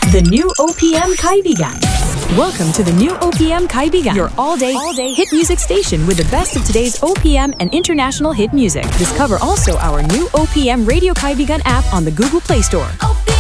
The new OPM Kaibigan. Welcome to the new OPM Kaibigan, your all-day hit music station with the best of today's OPM and international hit music. Discover also our new OPM Radio Kaibigan app on the Google Play Store.